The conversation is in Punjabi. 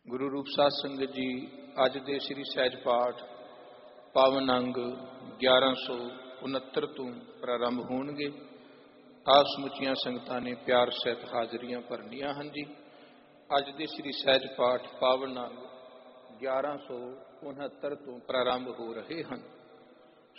ਗੁਰੂ ਰੂਪ ਸਾਧ ਸੰਗਤ ਜੀ, ਅੱਜ ਦੇ ਸ੍ਰੀ ਸਹਿਜ ਪਾਠ ਪਾਵਨ ਅੰਗ 1169 ਤੋਂ ਪ੍ਰਾਰੰਭ ਹੋਣਗੇ। ਆਪ ਸਮੁੱਚੀਆਂ ਸੰਗਤਾਂ ਨੇ ਪਿਆਰ ਸਹਿਤ ਹਾਜ਼ਰੀਆਂ ਭਰਨੀਆਂ ਹਨ ਜੀ। ਅੱਜ ਦੇ ਸ੍ਰੀ ਸਹਿਜ ਪਾਠ ਪਾਵਨ ਅੰਗ 1169 ਤੋਂ ਪ੍ਰਾਰੰਭ ਹੋ ਰਹੇ ਹਨ।